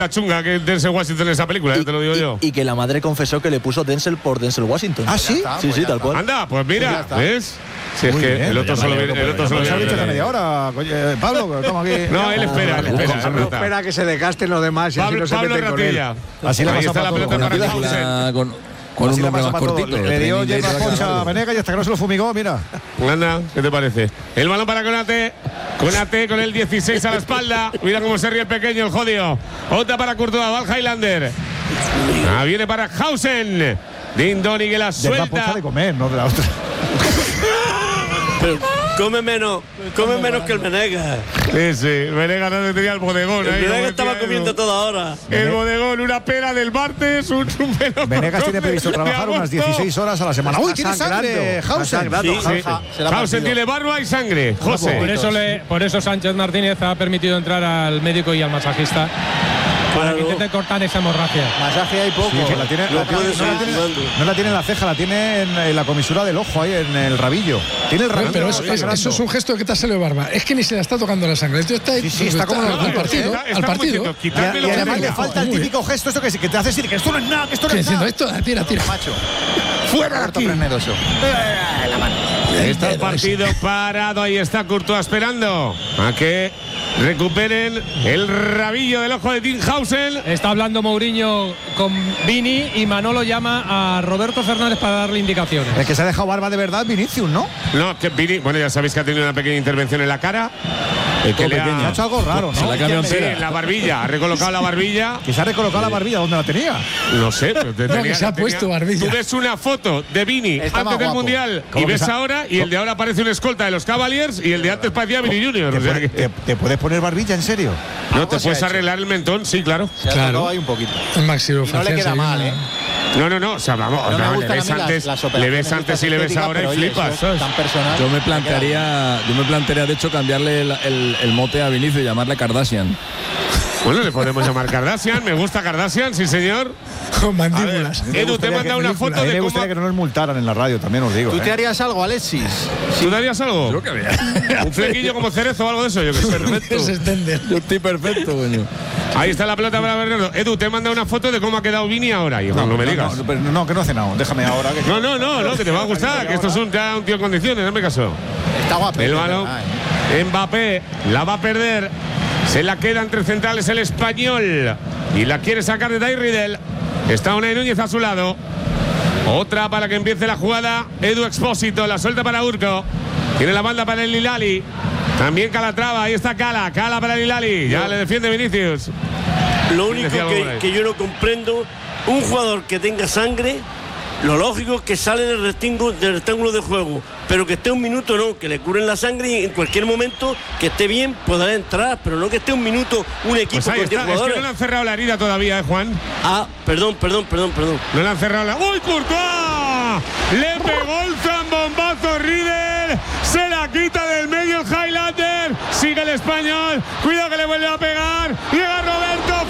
la chunga que Denzel Washington en esa película, te lo digo yo. Y que la madre confesó que le puso Denzel por Denzel Washington. ¿Ah, sí? Sí, tal cual. Anda, pues mira, ¿ves? Si es Muy que bien, el otro solo viene. ¿Nos has dicho que media hora, Pablo? Estamos aquí. No, él espera. Espera que se desgasten los demás y así no se meten con él. Así la Ahí pasa está la para pelota todo. para Hausen. Con un Así la nombre pasa más para todo. cortito. Le dio hierba poncha a Venegas y hasta que no se lo fumigó, mira. Anda, ¿qué te parece? El balón para Konate. Konate con el 16 a la espalda. Mira cómo se ríe el pequeño, el jodido. Otra para Courtois, va el Highlander. Viene para Hausen. Dindoni que la Hierba poncha suelta. de comer, no de la otra. Pero come menos que el Venegas. Sí, Venegas no tenía el bodegón. El ahí, Venegas como estaba decía comiendo Edu. toda hora. El bodegón, una pera del martes, un pelo. Venegas tiene previsto de trabajar unas agosto. 16 horas a la semana. ¡Uy, tiene sangre! Hausen. Hausen tiene barba y sangre. José. Por eso Sánchez Martínez ha permitido entrar al médico y al masajista para que intente cortar esa hemorragia. Masaje hay poco. Sí, que la tiene, no la tiene en la ceja, la tiene en la comisura del ojo, ahí en el rabillo. Tiene el rabillo. Pero eso es un gesto de que te ha salido barba. Es que ni se le está tocando la sangre. Esto está, está como al partido. Está como diciendo, Y quitármelo, además venga. le falta el típico gesto esto que te hace decir que esto no es nada, que esto no es Diciendo nada. esto, tira. Macho. Fuera de aquí. Está el partido parado. Ahí está Courtois esperando a que recuperen el rabillo del ojo de Tim Hausen. Está hablando Mourinho con Vini y Manolo llama a Roberto Fernández para darle indicaciones. El que se ha dejado barba de verdad, Vinicius, ¿no? No, que Vini, bueno, ya sabéis que ha tenido una pequeña intervención en la cara. Que le Ha hecho algo raro, Se la ¿no? cambió Sí, entera. en la barbilla, ha recolocado la barbilla. Que se ha recolocado la barbilla donde la tenía. No sé, pero que se ha puesto barbilla. Tú ves una foto de Vini Está más antes del guapo. Mundial y ¿Cómo que ves se ha- ahora, y el de ahora parece un escolta de los Cavaliers y el de antes parecía Vini Junior. O sea que, ¿Te puedes poner barbilla, en serio? no te puedes arreglar el mentón, sí, claro. Se ha Claro. tocado ahí un poquito. El máximo No le queda mal, ¿eh? No, o sea, vamos, No me le gustan ves a mí antes, las le operaciones ves antes estas y le ves estéticas, ahora y pero, oye, flipas, eso es ¿sabes? tan personal. Yo me plantearía de hecho cambiarle el mote a Vinicius y llamarle Kardashian. Bueno, le podemos llamar Kardashian, me gusta Kardashian, sí señor. Con mandíbulas. Edu, te he mandado una foto A mí de me cómo… gustaría que no nos multaran en la radio, también os digo. ¿Tú te harías algo, Alexis? ¿Tú darías algo? Creo que había. Un flequillo como Cerezo o algo de eso, yo que sé. Es extender. Yo estoy perfecto, coño. Ahí está la pelota para Bernardo. Edu, te he mandado una foto de cómo ha quedado Vini ahora, hijo, no me digas. No, que no he cenado. Déjame ahora. Que No, que te va a gustar, que esto es ya un tío en condiciones, no me caso. Está guapo. El balón, Mbappé la va a perder, se la queda entre centrales el español y la quiere sacar de Day Riddle. Está Unai Núñez a su lado. Otra para que empiece la jugada. Edu Expósito, la suelta para Urco. Tiene la banda para el Hilali. También Calatrava, ahí está Cala para el Hilali. Ya le defiende Vinicius. Lo único Decía algo por ahí. que yo no comprendo, un jugador que tenga sangre, lo lógico es que sale del rectángulo de juego, pero que esté un minuto no, que le curen la sangre y en cualquier momento que esté bien podrá entrar, pero no que esté un minuto un equipo Pues ahí con 10 está, es que jugadores. no le han cerrado la herida todavía, Juan. Ah, perdón. No le han cerrado la… ¡Uy, Courtois! Le pegó el zambombazo Riddle. Se la quita del medio el Highlander. Sigue el español. Cuidado que le vuelve a pegar. Llega Roberto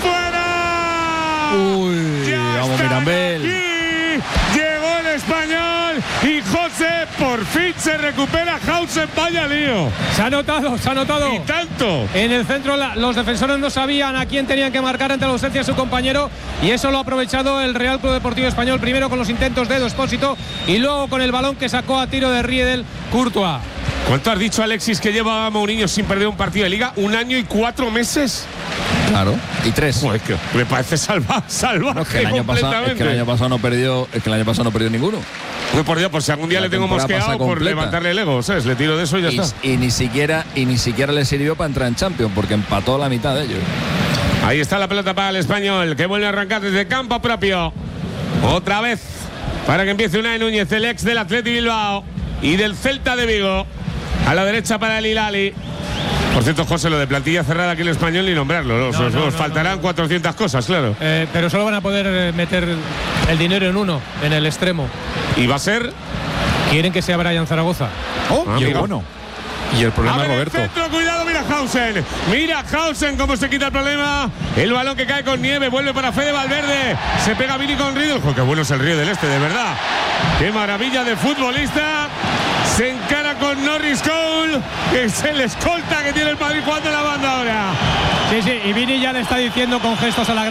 fuera. Uy, Ya vamos, están Mirambel. aquí. Llegó el español y José por fin se recupera. Hausen, vaya lío. Se ha notado. Y tanto. En el centro los defensores no sabían a quién tenían que marcar ante la ausencia de su compañero y eso lo ha aprovechado el Real Club Deportivo Español, primero con los intentos de Edu Expósito y luego con el balón que sacó a tiro de Riedel Courtois. ¿Cuánto has dicho, Alexis, que lleva Mourinho sin perder un partido de liga? ¿1 año y 4 meses? Claro. Y 3. Joder, que me parece salvaje No, es que el año pasado no perdió ninguno. Pues por Dios, por si algún día La le tengo temporada mosqueado pasa por completa. levantarle el ego, ¿sabes? Le tiro de eso y ya está. Y ni siquiera le sirvió para entrar en Champions, porque empató la mitad de ellos. Ahí está la pelota para el español, que vuelve a arrancar desde campo propio. Otra vez, para que empiece Unai Núñez, el ex del Athletic Bilbao y del Celta de Vigo. A la derecha para el Hilali. Por cierto, José, lo de plantilla cerrada aquí en el español ni nombrarlo. ¿No? Os faltarán 400 cosas, claro. Pero solo van a poder meter el dinero en uno, en el extremo. ¿Y va a ser? Quieren que sea Brian Zaragoza. Qué bueno. Y el problema A es ver, Roberto. el centro, cuidado, mira Hausen. Mira Hausen cómo se quita el problema. El balón que cae con nieve, vuelve para Fede Valverde. Se pega Vini con Riddle. Joder, qué bueno es el Río del Este, de verdad. Qué maravilla de futbolista. Se encara con Norris Cole, que es el escolta que tiene el Madrid jugando en la banda ahora. Sí, y Vini ya le está diciendo con gestos a la